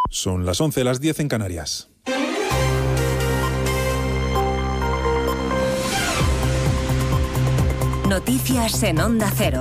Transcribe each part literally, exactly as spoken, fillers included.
Son las once, las diez en Canarias. Noticias en Onda Cero.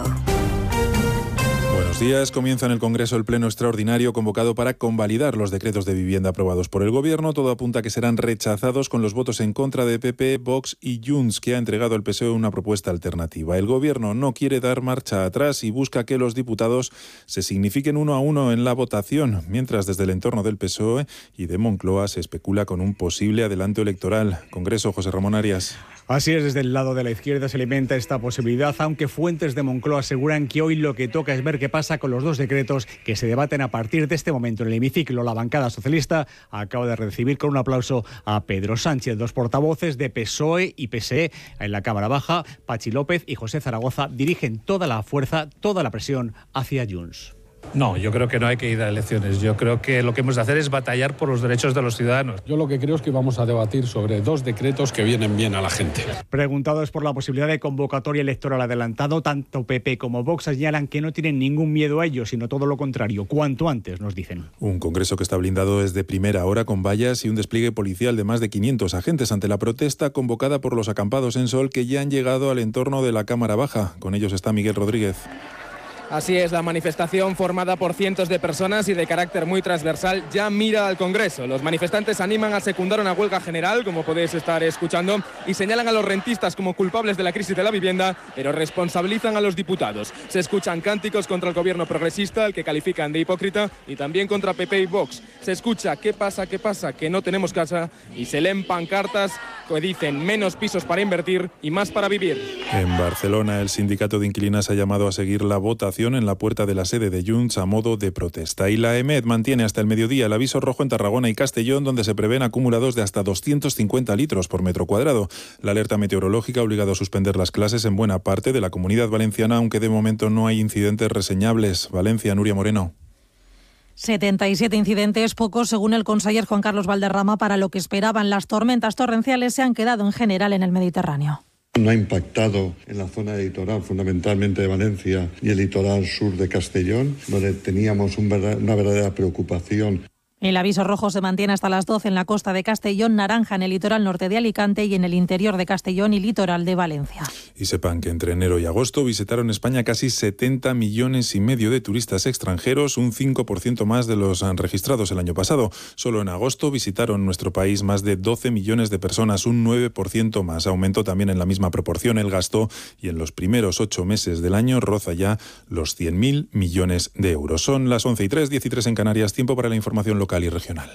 Buenos días. Comienza en el Congreso el pleno extraordinario convocado para convalidar los decretos de vivienda aprobados por el Gobierno. Todo apunta a que serán rechazados con los votos en contra de P P, Vox y Junts, que ha entregado el P S O E una propuesta alternativa. El Gobierno no quiere dar marcha atrás y busca que los diputados se signifiquen uno a uno en la votación, mientras desde el entorno del P S O E y de Moncloa se especula con un posible adelanto electoral. Congreso, José Ramón Arias. Así es, desde el lado de la izquierda se alimenta esta posibilidad, aunque fuentes de Moncloa aseguran que hoy lo que toca es ver qué pasa con los dos decretos que se debaten a partir de este momento en el hemiciclo. La bancada socialista acaba de recibir con un aplauso a Pedro Sánchez. Dos portavoces de P S O E y P S E en la Cámara Baja, Pachi López y José Zaragoza, dirigen toda la fuerza, toda la presión hacia Junts. No, yo creo que no hay que ir a elecciones. Yo creo que lo que hemos de hacer es batallar por los derechos de los ciudadanos. Yo lo que creo es que vamos a debatir sobre dos decretos que vienen bien a la gente. Preguntados por la posibilidad de convocatoria electoral adelantado, tanto P P como Vox señalan que no tienen ningún miedo a ello, sino todo lo contrario, cuanto antes, nos dicen. Un Congreso que está blindado desde primera hora con vallas y un despliegue policial de más de quinientos agentes ante la protesta convocada por los acampados en Sol que ya han llegado al entorno de la Cámara Baja. Con ellos está Miguel Rodríguez. Así es, la manifestación formada por cientos de personas y de carácter muy transversal ya mira al Congreso. Los manifestantes animan a secundar una huelga general, como podéis estar escuchando, y señalan a los rentistas como culpables de la crisis de la vivienda, pero responsabilizan a los diputados. Se escuchan cánticos contra el gobierno progresista, el que califican de hipócrita, y también contra P P y Vox. Se escucha ¿qué pasa, qué pasa? Que no tenemos casa, y se leen pancartas que dicen menos pisos para invertir y más para vivir. En Barcelona, el sindicato de inquilinas ha llamado a seguir la votación en la puerta de la sede de Junts a modo de protesta. Y la EMED mantiene hasta el mediodía el aviso rojo en Tarragona y Castellón, donde se prevén acumulados de hasta doscientos cincuenta litros por metro cuadrado. La alerta meteorológica ha obligado a suspender las clases en buena parte de la Comunidad Valenciana, aunque de momento no hay incidentes reseñables. Valencia, Nuria Moreno. setenta y siete incidentes, pocos según el conseller Juan Carlos Valderrama para lo que esperaban. Las tormentas torrenciales se han quedado en general en el Mediterráneo. No ha impactado en la zona litoral, fundamentalmente de Valencia y el litoral sur de Castellón, donde teníamos un verdad, una verdadera preocupación. El aviso rojo se mantiene hasta las doce en la costa de Castellón, naranja en el litoral norte de Alicante y en el interior de Castellón y litoral de Valencia. Y sepan que entre enero y agosto visitaron España casi setenta millones y medio de turistas extranjeros, un cinco por ciento más de los registrados el año pasado. Solo en agosto visitaron nuestro país más de doce millones de personas, un nueve por ciento más. Aumentó también en la misma proporción el gasto y en los primeros ocho meses del año roza ya los cien mil millones de euros. Son las once y tres, diez y tres en Canarias, tiempo para la información local y regional.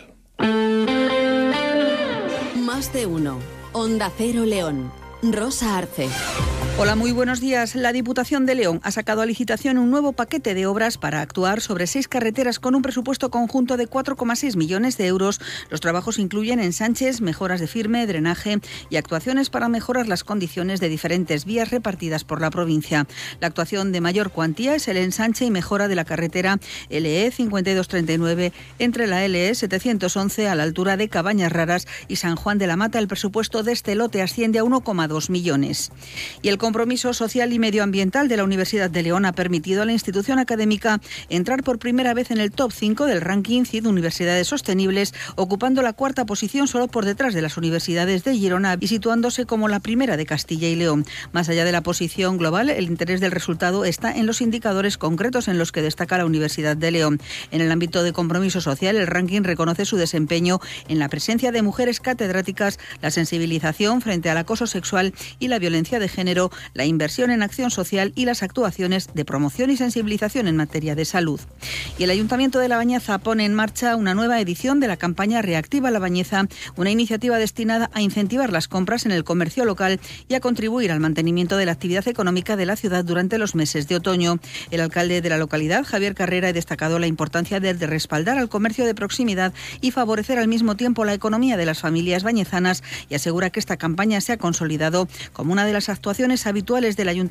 Más de uno. Onda Cero León. Rosa Arce. Hola, muy buenos días. La Diputación de León ha sacado a licitación un nuevo paquete de obras para actuar sobre seis carreteras con un presupuesto conjunto de cuatro coma seis millones de euros. Los trabajos incluyen ensanches, mejoras de firme, drenaje y actuaciones para mejorar las condiciones de diferentes vías repartidas por la provincia. La actuación de mayor cuantía es el ensanche y mejora de la carretera L E cincuenta y dos treinta y nueve entre la L E setecientos once a la altura de Cabañas Raras y San Juan de la Mata. El presupuesto de este lote asciende a uno coma dos millones. Y el compromiso social y medioambiental de la Universidad de León ha permitido a la institución académica entrar por primera vez en el top cinco del ranking C I D Universidades Sostenibles, ocupando la cuarta posición solo por detrás de las universidades de Girona y situándose como la primera de Castilla y León. Más allá de la posición global, el interés del resultado está en los indicadores concretos en los que destaca la Universidad de León. En el ámbito de compromiso social, el ranking reconoce su desempeño en la presencia de mujeres catedráticas, la sensibilización frente al acoso sexual y la violencia de género, la inversión en acción social y las actuaciones de promoción y sensibilización en materia de salud. Y el Ayuntamiento de La Bañeza pone en marcha una nueva edición de la campaña Reactiva La Bañeza, una iniciativa destinada a incentivar las compras en el comercio local y a contribuir al mantenimiento de la actividad económica de la ciudad durante los meses de otoño. El alcalde de la localidad, Javier Carrera, ha destacado la importancia de, de respaldar al comercio de proximidad y favorecer al mismo tiempo la economía de las familias bañezanas, y asegura que esta campaña se ha consolidado como una de las actuaciones habituales del Ayuntamiento